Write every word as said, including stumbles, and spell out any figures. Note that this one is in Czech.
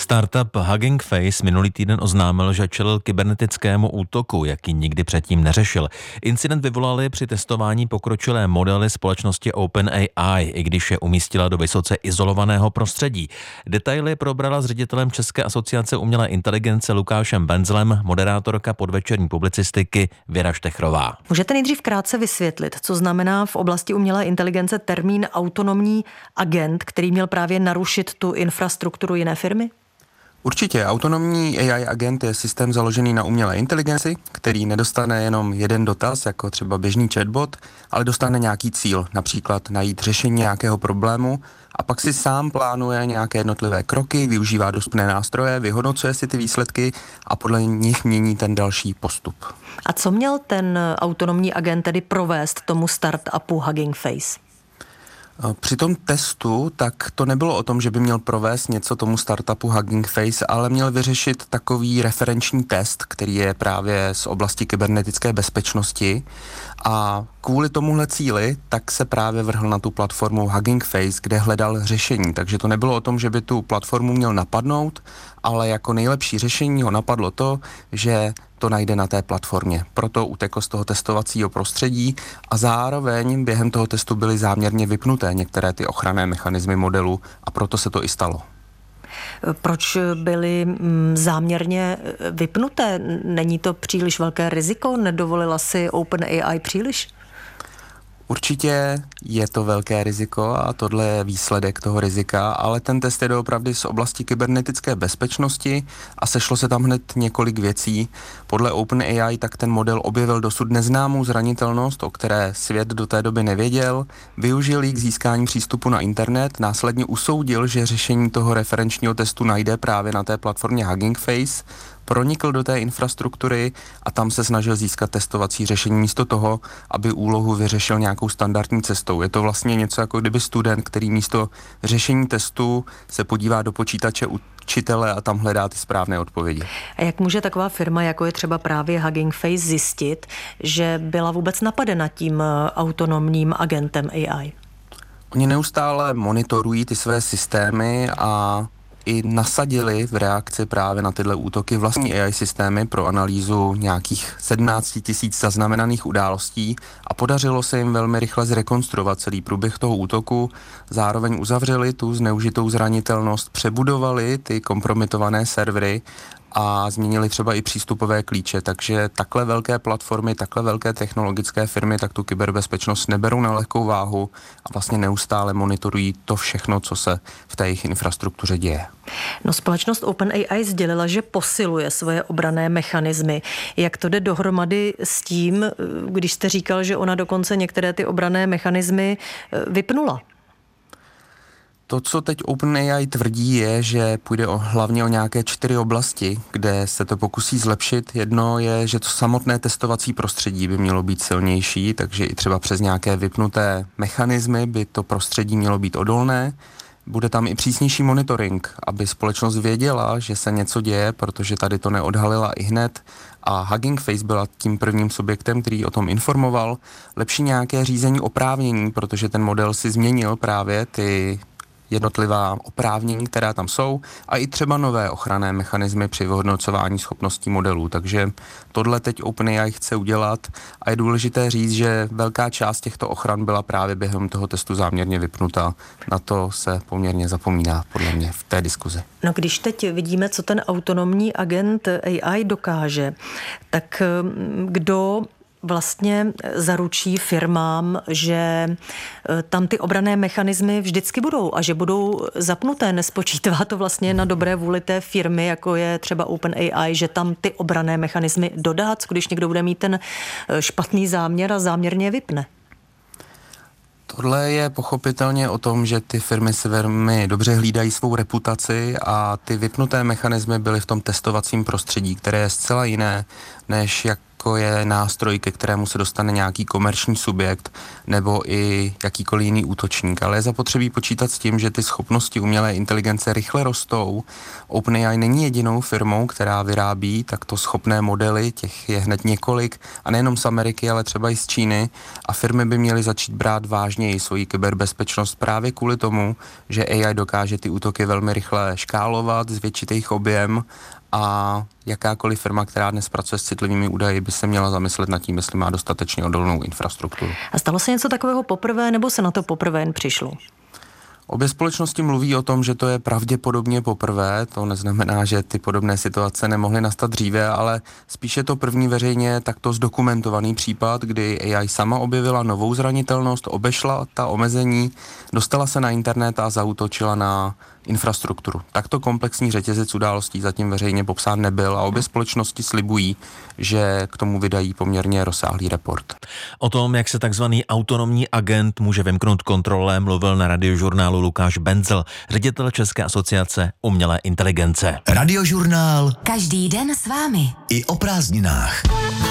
Startup Hugging Face minulý týden oznámil, že čelil kybernetickému útoku, jaký nikdy předtím neřešil. Incident vyvolali při testování pokročilé modely společnosti OpenAI, i když je umístila do vysoce izolovaného prostředí. Detaily probrala s ředitelem České asociace umělé inteligence Lukášem Benzlem moderátorka podvečerní publicistiky Věra Štechrová. Můžete nejdřív krátce vysvětlit, co znamená v oblasti umělé inteligence termín autonomní agent, který měl právě narušit tu infrastrukturu jiné firmy? Určitě. Autonomní A I agent je systém založený na umělé inteligenci, který nedostane jenom jeden dotaz, jako třeba běžný chatbot, ale dostane nějaký cíl, například najít řešení nějakého problému a pak si sám plánuje nějaké jednotlivé kroky, využívá dostupné nástroje, vyhodnocuje si ty výsledky a podle nich mění ten další postup. A co měl ten autonomní agent tedy provést tomu startupu Hugging Face? Při tom testu tak to nebylo o tom, že by měl provést něco tomu startupu Hugging Face, ale měl vyřešit takový referenční test, který je právě z oblasti kybernetické bezpečnosti a kvůli tomuhle cíli tak se právě vrhl na tu platformu Hugging Face, kde hledal řešení. Takže to nebylo o tom, že by tu platformu měl napadnout, ale jako nejlepší řešení ho napadlo to, že to najde na té platformě. Proto utekl z toho testovacího prostředí a zároveň během toho testu byly záměrně vypnuté některé ty ochranné mechanismy modelu a proto se to i stalo. Proč byly záměrně vypnuté? Není to příliš velké riziko? Nedovolila si OpenAI příliš? Určitě je to velké riziko a tohle je výsledek toho rizika, ale ten test je doopravdy z oblasti kybernetické bezpečnosti a sešlo se tam hned několik věcí. Podle OpenAI tak ten model objevil dosud neznámou zranitelnost, o které svět do té doby nevěděl, využil ji k získání přístupu na internet, následně usoudil, že řešení toho referenčního testu najde právě na té platformě Hugging Face, pronikl do té infrastruktury a tam se snažil získat testovací řešení místo toho, aby úlohu vyřešil nějakou standardní cestou. Je to vlastně něco jako kdyby student, který místo řešení testu se podívá do počítače učitele a tam hledá ty správné odpovědi. A jak může taková firma, jako je třeba právě Hugging Face, zjistit, že byla vůbec napadena tím autonomním agentem A I? Oni neustále monitorují ty své systémy a i nasadili v reakci právě na tyhle útoky vlastní A I systémy pro analýzu nějakých sedmnáct tisíc zaznamenaných událostí a podařilo se jim velmi rychle zrekonstruovat celý průběh toho útoku. Zároveň uzavřeli tu zneužitou zranitelnost, přebudovali ty kompromitované servery a změnili třeba i přístupové klíče, takže takhle velké platformy, takhle velké technologické firmy tak tu kyberbezpečnost neberou na lehkou váhu a vlastně neustále monitorují to všechno, co se v té jejich infrastruktuře děje. No, společnost OpenAI sdělila, že posiluje svoje obranné mechanismy. Jak to jde dohromady s tím, když jste říkal, že ona dokonce některé ty obranné mechanismy vypnula? To, co teď OpenAI tvrdí, je, že půjde o, hlavně o nějaké čtyři oblasti, kde se to pokusí zlepšit. Jedno je, že to samotné testovací prostředí by mělo být silnější, takže i třeba přes nějaké vypnuté mechanismy by to prostředí mělo být odolné. Bude tam i přísnější monitoring, aby společnost věděla, že se něco děje, protože tady to neodhalila i hned. A Hugging Face byla tím prvním subjektem, který o tom informoval. Lepší nějaké řízení oprávnění, protože ten model si změnil právě ty jednotlivá oprávnění, která tam jsou, a i třeba nové ochranné mechanismy při vyhodnocování schopností modelů. Takže tohle teď OpenAI chce udělat a je důležité říct, že velká část těchto ochran byla právě během toho testu záměrně vypnuta. Na to se poměrně zapomíná, podle mě, v té diskuzi. No, když teď vidíme, co ten autonomní agent A I dokáže, tak kdo vlastně zaručí firmám, že tam ty obranné mechanismy vždycky budou a že budou zapnuté. Nespočítá to vlastně na dobré vůli té firmy, jako je třeba OpenAI, že tam ty obranné mechanismy dodá, co když někdo bude mít ten špatný záměr a záměrně vypne. Tohle je pochopitelně o tom, že ty firmy si velmi dobře hlídají svou reputaci a ty vypnuté mechanismy byly v tom testovacím prostředí, které je zcela jiné, než jak jako je nástroj, ke kterému se dostane nějaký komerční subjekt nebo i jakýkoliv jiný útočník. Ale je zapotřebí počítat s tím, že ty schopnosti umělé inteligence rychle rostou. OpenAI není jedinou firmou, která vyrábí takto schopné modely, těch je hned několik, a nejenom z Ameriky, ale třeba i z Číny, a firmy by měly začít brát vážněji svoji kyberbezpečnost právě kvůli tomu, že A I dokáže ty útoky velmi rychle škálovat, zvětšit jejich objem, a jakákoliv firma, která dnes pracuje s citlivými údaji, by se měla zamyslet nad tím, jestli má dostatečně odolnou infrastrukturu. A stalo se něco takového poprvé, nebo se na to poprvé jen přišlo? Obě společnosti mluví o tom, že to je pravděpodobně poprvé, to neznamená, že ty podobné situace nemohly nastat dříve, ale spíše to první veřejně takto zdokumentovaný případ, kdy A I sama objevila novou zranitelnost, obešla ta omezení, dostala se na internet a zaútočila na infrastrukturu. Takto komplexní řetězec událostí zatím veřejně popsán nebyl a obě společnosti slibují, že k tomu vydají poměrně rozsáhlý report. O tom, jak se takzvaný autonomní agent může vymknout kontrole, mluvil na Radiožurnálu Lukáš Bendzel, ředitel České asociace umělé inteligence. Radiožurnál. Každý den s vámi. I o prázdninách.